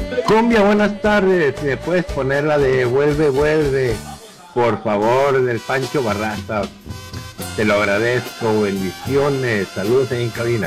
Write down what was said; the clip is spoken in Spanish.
Cumbia, buenas tardes. Si me puedes poner la de Vuelve, vuelve, por favor, del Pancho Barraza. Te lo agradezco. Bendiciones. Saludos ahí en cabina.